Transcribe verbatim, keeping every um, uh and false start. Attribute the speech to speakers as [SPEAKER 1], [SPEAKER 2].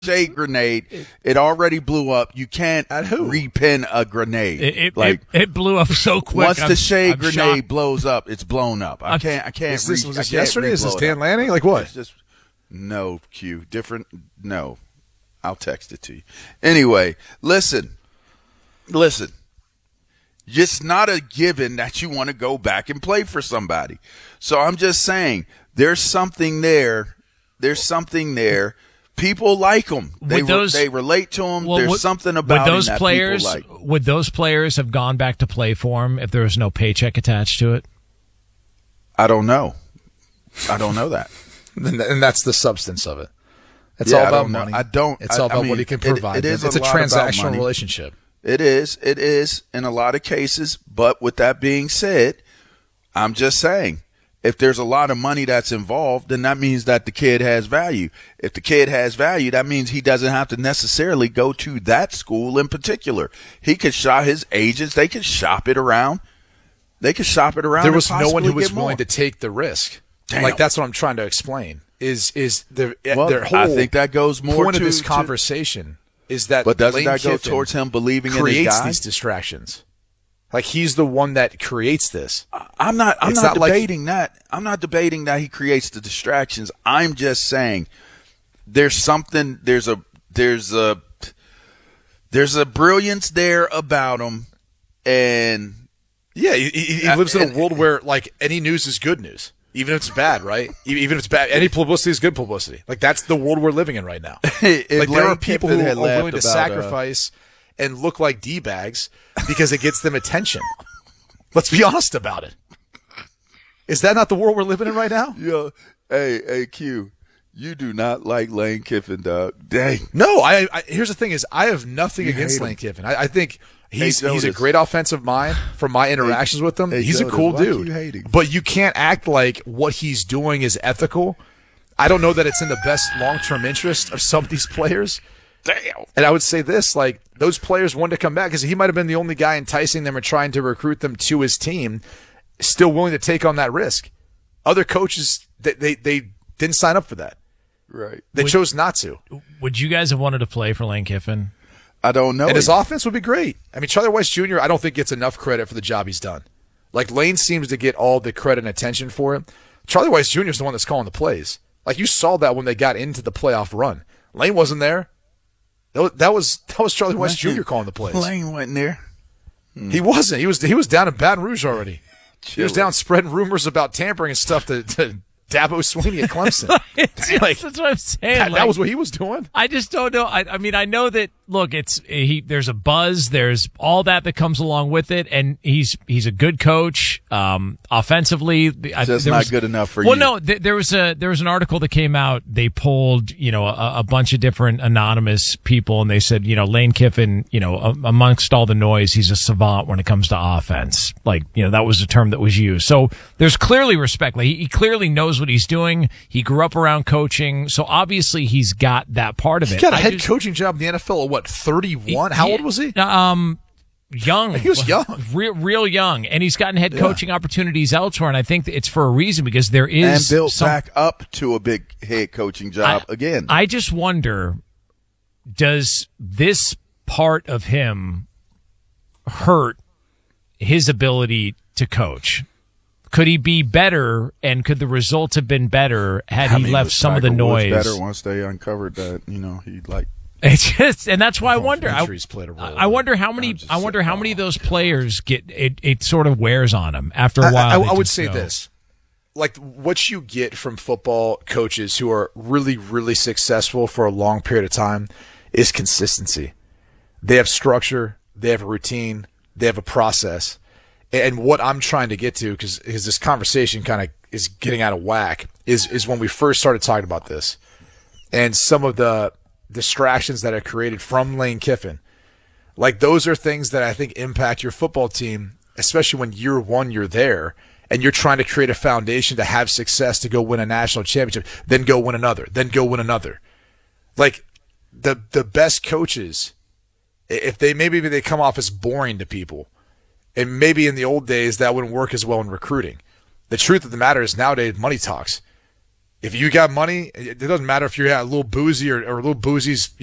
[SPEAKER 1] Ricochet grenade. It already blew up. You can't
[SPEAKER 2] At who?
[SPEAKER 1] repin a grenade.
[SPEAKER 3] It, it,
[SPEAKER 1] like
[SPEAKER 3] it, it blew up so quick.
[SPEAKER 1] once
[SPEAKER 3] I'm,
[SPEAKER 1] the shade
[SPEAKER 3] I'm
[SPEAKER 1] grenade
[SPEAKER 3] shocked.
[SPEAKER 1] blows up, it's blown up. I
[SPEAKER 3] I'm-
[SPEAKER 1] can't. I can't.
[SPEAKER 2] Is this,
[SPEAKER 1] re-
[SPEAKER 2] was
[SPEAKER 1] I
[SPEAKER 2] this
[SPEAKER 1] can't
[SPEAKER 2] yesterday? Is this
[SPEAKER 1] re-blow it
[SPEAKER 2] Dan
[SPEAKER 1] up.
[SPEAKER 2] Lanning? Like what?
[SPEAKER 1] It's just no Q. Different. No, I'll text it to you. Anyway, listen, listen. It's not a given that you want to go back and play for somebody. So I'm just saying, there's something there. There's something there. People like them. They,
[SPEAKER 3] Would those-
[SPEAKER 1] they relate to them.
[SPEAKER 3] Well,
[SPEAKER 1] There's
[SPEAKER 3] would-
[SPEAKER 1] something about
[SPEAKER 3] would those
[SPEAKER 1] him that
[SPEAKER 3] players,
[SPEAKER 1] people like.
[SPEAKER 3] Would those players have gone back to play for him if there was no paycheck attached to it?
[SPEAKER 1] I don't know. I don't know that.
[SPEAKER 2] And and that's the substance of it. It's
[SPEAKER 1] Yeah,
[SPEAKER 2] all
[SPEAKER 1] I
[SPEAKER 2] about
[SPEAKER 1] don't know.
[SPEAKER 2] money.
[SPEAKER 1] I don't-
[SPEAKER 2] It's
[SPEAKER 1] I-
[SPEAKER 2] all
[SPEAKER 1] I
[SPEAKER 2] about
[SPEAKER 1] mean,
[SPEAKER 2] what he can
[SPEAKER 1] it-
[SPEAKER 2] provide.
[SPEAKER 1] it is
[SPEAKER 2] it's
[SPEAKER 1] a
[SPEAKER 2] a
[SPEAKER 1] lot about
[SPEAKER 2] transactional
[SPEAKER 1] money.
[SPEAKER 2] relationship.
[SPEAKER 1] It is. It is in a lot of cases. But with that being said, I'm just saying, if there's a lot of money that's involved, then that means that the kid has value. If the kid has value, that means he doesn't have to necessarily go to that school in particular. He could shop his agents. They could shop it around. They could shop it around.
[SPEAKER 2] There
[SPEAKER 1] and
[SPEAKER 2] was no one
[SPEAKER 1] possibly
[SPEAKER 2] who was
[SPEAKER 1] get more.
[SPEAKER 2] willing to take the risk.
[SPEAKER 1] Damn.
[SPEAKER 2] Like that's what I'm trying to explain. Is is the
[SPEAKER 1] Well,
[SPEAKER 2] their whole
[SPEAKER 1] I think that goes more
[SPEAKER 2] point
[SPEAKER 1] to
[SPEAKER 2] of this
[SPEAKER 1] to-
[SPEAKER 2] conversation is that
[SPEAKER 1] But doesn't
[SPEAKER 2] Lane
[SPEAKER 1] that go
[SPEAKER 2] Kiffin
[SPEAKER 1] towards him believing in his
[SPEAKER 2] creates
[SPEAKER 1] guy?
[SPEAKER 2] these distractions. Like he's the one that creates this.
[SPEAKER 1] I'm not. I'm
[SPEAKER 2] It's
[SPEAKER 1] not,
[SPEAKER 2] not like-
[SPEAKER 1] debating that. I'm not debating that he creates the distractions. I'm just saying there's something. There's a. There's a. There's a brilliance there about him, and
[SPEAKER 2] Yeah, he, he, he
[SPEAKER 1] Uh,
[SPEAKER 2] lives in
[SPEAKER 1] and-
[SPEAKER 2] a world where like any news is good news, even if it's bad, right? E- Even if it's bad, any publicity is good publicity. Like that's the world we're living in right now.
[SPEAKER 1] If
[SPEAKER 2] Like there
[SPEAKER 1] Lane
[SPEAKER 2] are people
[SPEAKER 1] Kiffin
[SPEAKER 2] who
[SPEAKER 1] had
[SPEAKER 2] are
[SPEAKER 1] laughed
[SPEAKER 2] willing to
[SPEAKER 1] about, uh,
[SPEAKER 2] sacrifice and look like d bags because it gets them attention. Let's be honest about it. Is that not the world we're living in right now?
[SPEAKER 1] Yo, hey, hey, Q, you do not like Lane Kiffin, dog. Dang.
[SPEAKER 2] No, I, I here's the thing: is I have nothing
[SPEAKER 1] You
[SPEAKER 2] against
[SPEAKER 1] hate him.
[SPEAKER 2] Lane Kiffin. I, I think he's
[SPEAKER 1] Hey,
[SPEAKER 2] he's a
[SPEAKER 1] Jonas.
[SPEAKER 2] great offensive mind from my interactions with him.
[SPEAKER 1] hey,
[SPEAKER 2] he's
[SPEAKER 1] Jonas,
[SPEAKER 2] a cool
[SPEAKER 1] why
[SPEAKER 2] dude.
[SPEAKER 1] you hate him?
[SPEAKER 2] But you can't act like what he's doing is ethical. I don't know that it's in the best long term interest of some of these players.
[SPEAKER 1] Damn.
[SPEAKER 2] And I would say this: like those players wanted to come back because he might have been the only guy enticing them or trying to recruit them to his team, still willing to take on that risk. Other coaches, they they, they didn't sign up for that.
[SPEAKER 1] Right.
[SPEAKER 2] They
[SPEAKER 3] Would-
[SPEAKER 2] chose not to.
[SPEAKER 3] Would you guys have wanted to play for Lane Kiffin?
[SPEAKER 1] I don't know.
[SPEAKER 2] And his
[SPEAKER 1] him.
[SPEAKER 2] offense would be great. I mean, Charlie Weiss Junior, I don't think gets enough credit for the job he's done. Like, Lane seems to get all the credit and attention for it. Charlie Weiss Junior is the one that's calling the plays. Like, you saw that when they got into the playoff run. Lane wasn't there. That was that was, that was Charlie Weiss Junior calling the plays.
[SPEAKER 1] Lane wasn't there.
[SPEAKER 2] He wasn't. He was he was down in Baton Rouge already. He was
[SPEAKER 1] Chilling.
[SPEAKER 2] down spreading rumors about tampering and stuff to, to Dabo Sweeney at Clemson.
[SPEAKER 3] It's-
[SPEAKER 2] Like,
[SPEAKER 3] that's what I'm saying.
[SPEAKER 2] that, that
[SPEAKER 3] like-
[SPEAKER 2] was what he was doing.
[SPEAKER 3] I just don't know. I, I mean, I know that. Look, it's he. There's a buzz. There's all that that comes along with it, and he's he's a good coach. Um, offensively, I-
[SPEAKER 1] Just
[SPEAKER 3] there
[SPEAKER 1] not
[SPEAKER 3] was-
[SPEAKER 1] good enough for
[SPEAKER 3] well,
[SPEAKER 1] you.
[SPEAKER 3] no, th- there was a there was an article that came out. They pulled you know a, a bunch of different anonymous people, and they said you know Lane Kiffin, you know a- amongst all the noise, he's a savant when it comes to offense. Like you know that was the term that was used. So there's clearly respect. Like, he, he clearly knows what he's doing. He grew up around coaching, so obviously he's got that part of it.
[SPEAKER 2] He got a
[SPEAKER 3] I
[SPEAKER 2] head
[SPEAKER 3] just-
[SPEAKER 2] coaching job in the N F L at what, thirty-one? How
[SPEAKER 3] Yeah,
[SPEAKER 2] old was he?
[SPEAKER 3] Um, young.
[SPEAKER 2] He was young.
[SPEAKER 3] real, real young, and he's gotten head coaching opportunities elsewhere. And I think that it's for a reason because there
[SPEAKER 1] And
[SPEAKER 3] is
[SPEAKER 1] built
[SPEAKER 3] some,
[SPEAKER 1] back up to a big head coaching job
[SPEAKER 3] I-
[SPEAKER 1] again.
[SPEAKER 3] I just wonder, does this part of him hurt his ability to coach? Could he be better, and could the results have been better had
[SPEAKER 1] I
[SPEAKER 3] he
[SPEAKER 1] mean,
[SPEAKER 3] left
[SPEAKER 1] was
[SPEAKER 3] some of the
[SPEAKER 1] Tiger Woods
[SPEAKER 3] noise?
[SPEAKER 1] better once they uncovered that, you know, he like
[SPEAKER 3] It's just, and that's why I wonder. I,
[SPEAKER 2] injuries played a role.
[SPEAKER 3] I wonder how many.
[SPEAKER 1] I'm just
[SPEAKER 3] I wonder
[SPEAKER 1] saying,
[SPEAKER 3] how many of
[SPEAKER 1] oh,
[SPEAKER 3] those players get it. It sort of wears on them after a
[SPEAKER 2] I,
[SPEAKER 3] while.
[SPEAKER 2] I,
[SPEAKER 3] they
[SPEAKER 2] I would
[SPEAKER 3] just
[SPEAKER 2] say
[SPEAKER 3] go.
[SPEAKER 2] this. Like, what you get from football coaches who are really, really successful for a long period of time is consistency. They have structure. They have a routine. They have a process. And what I'm trying to get to, because this conversation kind of is getting out of whack, is is when we first started talking about this, and some of the distractions that are created from Lane Kiffin. Like, those are things that I think impact your football team, especially when year one you're there and you're trying to create a foundation to have success, to go win a national championship, then go win another, then go win another. Like, the the best coaches, if they maybe they come off as boring to people, and maybe in the old days that wouldn't work as well in recruiting. The truth of the matter is nowadays money talks. If you got money, it doesn't matter if you're a little boozy or, or a little boozy's